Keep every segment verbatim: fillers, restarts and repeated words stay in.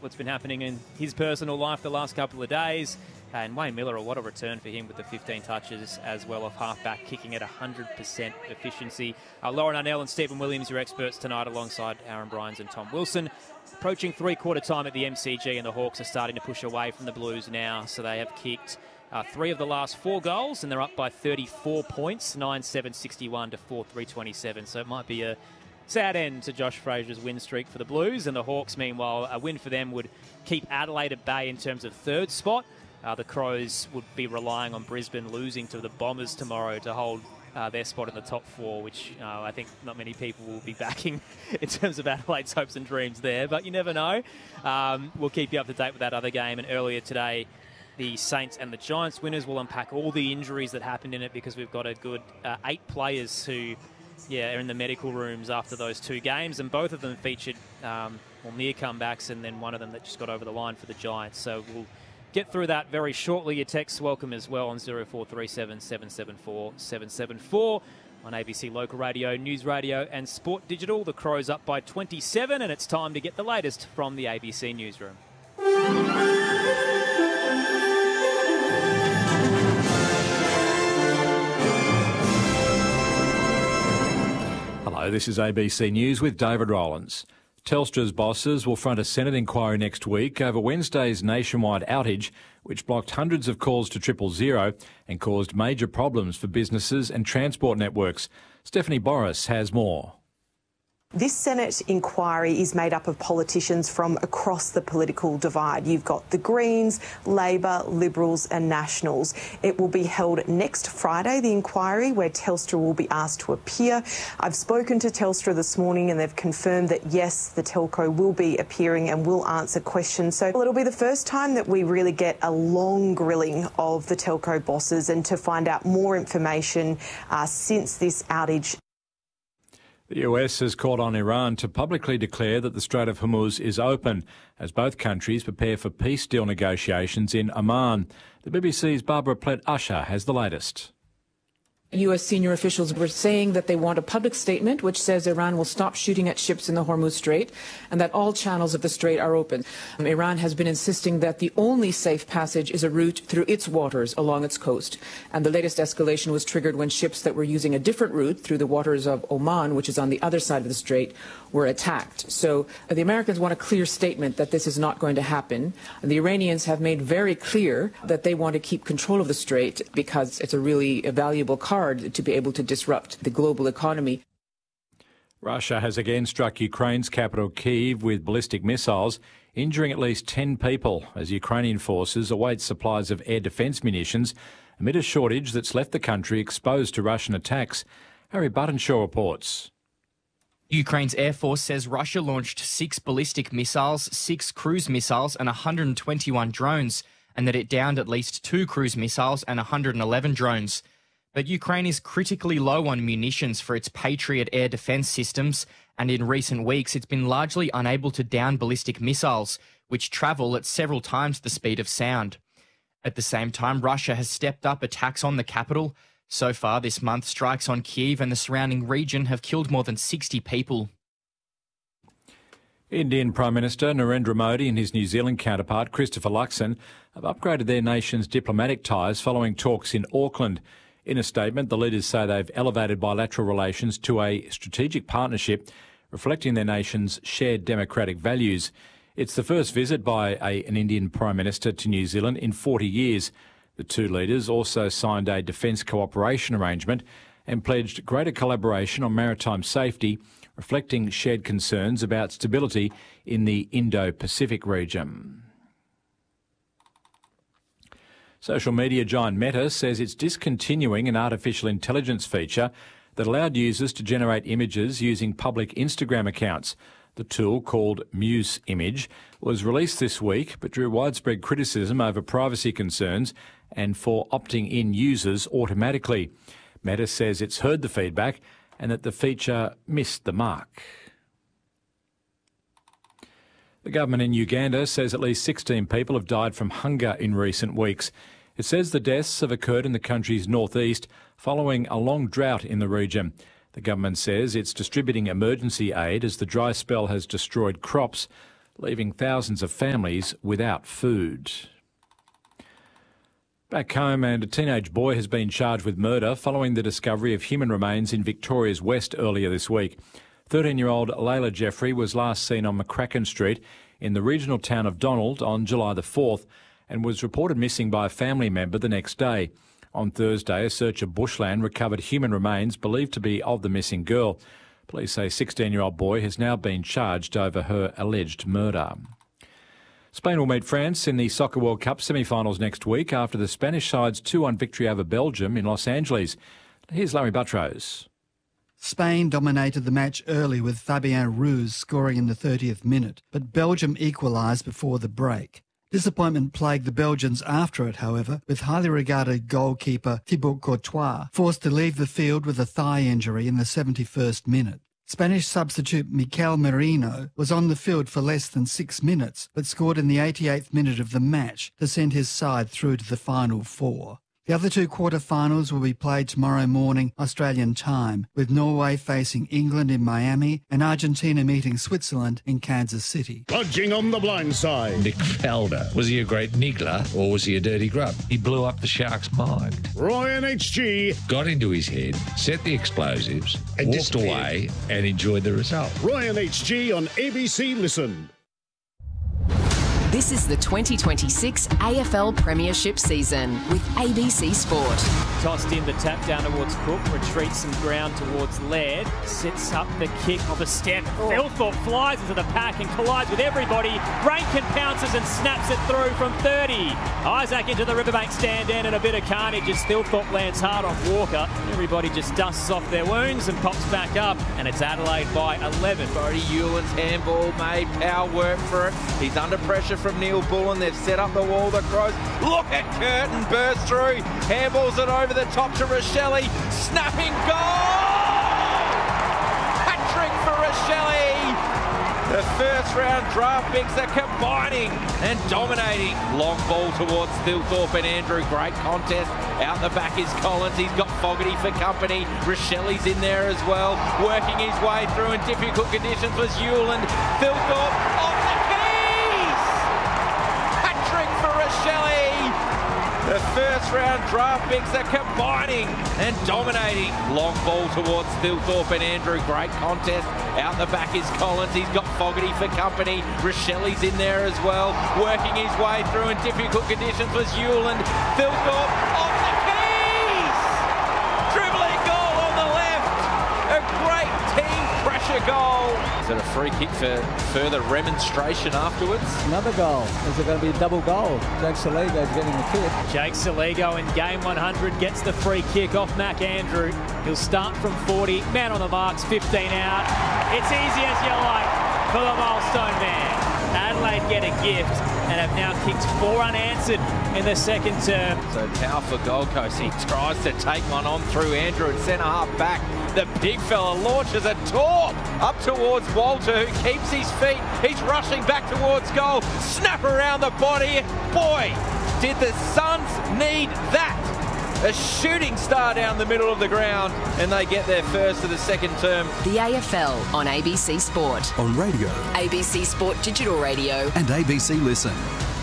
what's been happening in his personal life the last couple of days. And Wayne Miller, what a return for him with the fifteen touches as well off half-back, kicking at one hundred percent efficiency. Uh, Lauren Arnell and Stephen Williams, your experts tonight, alongside Aaron Bryans and Tom Wilson. Approaching three-quarter time at the M C G, and the Hawks are starting to push away from the Blues now. So they have kicked uh, three of the last four goals, and they're up by thirty-four points, nine seven sixty-one to four three twenty-seven. So it might be a sad end to Josh Fraser's win streak for the Blues. And the Hawks, meanwhile, a win for them would keep Adelaide at bay in terms of third spot. Uh, the Crows would be relying on Brisbane losing to the Bombers tomorrow to hold uh, their spot in the top four, which uh, I think not many people will be backing in terms of Adelaide's hopes and dreams there. But you never know. Um, we'll keep you up to date with that other game. And earlier today, the Saints and the Giants winners. Will unpack all the injuries that happened in it, because we've got a good uh, eight players who yeah, are in the medical rooms after those two games. And both of them featured um, well, near comebacks, and then one of them that just got over the line for the Giants. So we'll get through that very shortly. Your texts welcome as well on zero four three seven, seven seven four, seven seven four on A B C Local Radio, News Radio and Sport Digital. The Crows up by twenty-seven, and it's time to get the latest from the A B C Newsroom. Hello, this is A B C News with David Rowlands. Telstra's bosses will front a Senate inquiry next week over Wednesday's nationwide outage, which blocked hundreds of calls to triple zero and caused major problems for businesses and transport networks. Stephanie Boris has more. This Senate inquiry is made up of politicians from across the political divide. You've got the Greens, Labor, Liberals and Nationals. It will be held next Friday, the inquiry, where Telstra will be asked to appear. I've spoken to Telstra this morning and they've confirmed that, yes, the telco will be appearing and will answer questions. So it'll be the first time that we really get a long grilling of the telco bosses and to find out more information uh, since this outage. The U S has called on Iran to publicly declare that the Strait of Hormuz is open as both countries prepare for peace deal negotiations in Oman. The B B C's Barbara Plett-Usher has the latest. U S senior officials were saying that they want a public statement which says Iran will stop shooting at ships in the Hormuz Strait and that all channels of the strait are open. Um, Iran has been insisting that the only safe passage is a route through its waters along its coast. And the latest escalation was triggered when ships that were using a different route through the waters of Oman, which is on the other side of the strait, were attacked. So uh, the Americans want a clear statement that this is not going to happen. And the Iranians have made very clear that they want to keep control of the strait because it's a really valuable card to be able to disrupt the global economy. Russia has again struck Ukraine's capital Kyiv with ballistic missiles, injuring at least ten people as Ukrainian forces await supplies of air defence munitions amid a shortage that's left the country exposed to Russian attacks. Harry Buttonshaw reports. Ukraine's Air Force says Russia launched six ballistic missiles, six cruise missiles and one hundred twenty-one drones, and that it downed at least two cruise missiles and one hundred eleven drones. But Ukraine is critically low on munitions for its Patriot air defence systems, and in recent weeks it's been largely unable to down ballistic missiles, which travel at several times the speed of sound. At the same time, Russia has stepped up attacks on the capital. So far this month, strikes on Kyiv and the surrounding region have killed more than sixty people. Indian Prime Minister Narendra Modi and his New Zealand counterpart Christopher Luxon have upgraded their nation's diplomatic ties following talks in Auckland. In a statement, the leaders say they've elevated bilateral relations to a strategic partnership reflecting their nation's shared democratic values. It's the first visit by a, an Indian Prime Minister to New Zealand in forty years. The two leaders also signed a defence cooperation arrangement and pledged greater collaboration on maritime safety, reflecting shared concerns about stability in the Indo-Pacific region. Social media giant Meta says it's discontinuing an artificial intelligence feature that allowed users to generate images using public Instagram accounts. The tool, called Muse Image, was released this week but drew widespread criticism over privacy concerns and for opting in users automatically. Meta says it's heard the feedback and that the feature missed the mark. The government in Uganda says at least sixteen people have died from hunger in recent weeks. It says the deaths have occurred in the country's northeast following a long drought in the region. The government says it's distributing emergency aid as the dry spell has destroyed crops. leaving thousands of families without food. Back home, and a teenage boy has been charged with murder following the discovery of human remains in Victoria's West earlier this week. thirteen-year-old Layla Jeffrey was last seen on McCracken Street in the regional town of Donald on July the fourth and was reported missing by a family member the next day. On Thursday, a search of bushland recovered human remains believed to be of the missing girl. Police say a sixteen-year-old boy has now been charged over her alleged murder. Spain will meet France in the Soccer World Cup semi-finals next week after the Spanish side's two one victory over Belgium in Los Angeles. Here's Larry Buttrose. Spain dominated the match early with Fabien Ruiz scoring in the thirtieth minute, but Belgium equalised before the break. Disappointment plagued the Belgians after it, however, with highly regarded goalkeeper Thibaut Courtois forced to leave the field with a thigh injury in the seventy-first minute. Spanish substitute Mikel Merino was on the field for less than six minutes, but scored in the eighty-eighth minute of the match to send his side through to the final four. The other two quarter-finals will be played tomorrow morning Australian time, with Norway facing England in Miami and Argentina meeting Switzerland in Kansas City. Budging on the blind side. Nick Felder. Was he a great niggler or was he a dirty grub? He blew up the Sharks' mind. Ryan H G. Got into his head, set the explosives, and walked away and enjoyed the result. Ryan H G on A B C Listen. This is the twenty twenty-six A F L Premiership season with A B C Sport. Tossed in the tap down towards Cook, retreats some ground towards Laird, sets up the kick off a step. Oh. Thilthorpe flies into the pack and collides with everybody. Rankin pounces and snaps it through from thirty. Isaac into the Riverbank stand end and a bit of carnage as Thilthorpe lands hard on Walker. Everybody just dusts off their wounds and pops back up, and it's Adelaide by eleven. Brody Ewlan's handball made power work for it. He's under pressure from Neil Bullen. They've set up the wall, the Crows. Look at Curtin burst through. Handballs it over the top to Rochelle. Snapping goal! Hat-trick for Rochelle. The first round draft picks are combining and dominating. Long ball towards Thilthorpe and Andrew. Great contest. Out the back is Collins. He's got Fogarty for company. Rochelle's in there as well. Working his way through in difficult conditions was Ewland. Thilthorpe off the keys! Hat-trick for Rochelle. The first round draft picks are combining and dominating. Long ball towards Thilthorpe and Andrew. Great contest. Out the back is Collins. He's got Fogarty for company. Rochelle's in there as well. Working his way through in difficult conditions was Ewland. Thilthorpe off the keys! Dribbling goal on the left. A great team pressure goal. Is it a free kick for further remonstration afterwards? Another goal. Is it going to be a double goal? Jake Saligo's getting the kick. Jake Saligo in game one hundred gets the free kick off Mac Andrew. He'll start from forty. Man on the marks, fifteen out. It's easy as you like for the milestone man. Adelaide get a gift and have now kicked four unanswered in the second term. So power for Gold Coast. He tries to take one on through Andrew and centre half back. The big fella launches a torp up towards Walter, who keeps his feet. He's rushing back towards goal. Snap around the body. Boy, did the Suns need that. A shooting star down the middle of the ground, and they get their first of the second term. The A F L on A B C Sport. On radio. A B C Sport Digital Radio. And A B C Listen.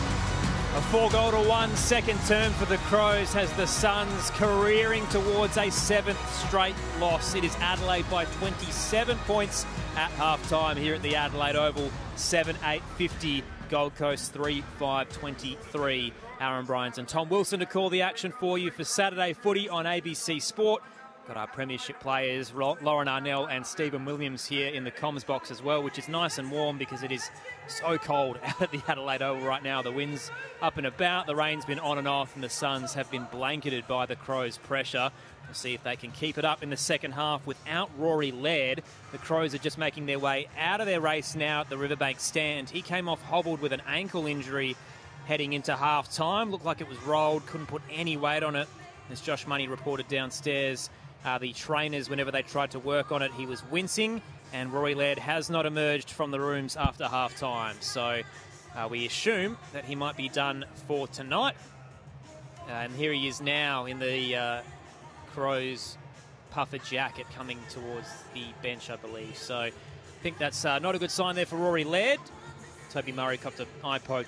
A four goal to one second term for the Crows has the Suns careering towards a seventh straight loss. It is Adelaide by twenty-seven points at half-time here at the Adelaide Oval. seven eight fifty, Gold Coast three five twenty-three. Aaron Bryant and Tom Wilson to call the action for you for Saturday footy on A B C Sport. Got our premiership players, Lauren Arnell and Stephen Williams here in the comms box as well, which is nice and warm because it is so cold out at the Adelaide Oval right now. The wind's up and about, the rain's been on and off, and the Suns have been blanketed by the Crows' pressure. We'll see if they can keep it up in the second half without Rory Laird. The Crows are just making their way out of their race now at the Riverbank stand. He came off hobbled with an ankle injury heading into half-time. Looked like it was rolled, couldn't put any weight on it. As Josh Money reported downstairs, uh, the trainers, whenever they tried to work on it, he was wincing, and Rory Laird has not emerged from the rooms after half-time. So uh, we assume that he might be done for tonight. Uh, and here he is now in the uh, Crows puffer jacket coming towards the bench, I believe. So I think that's uh, not a good sign there for Rory Laird. Toby Murray copped an eye poke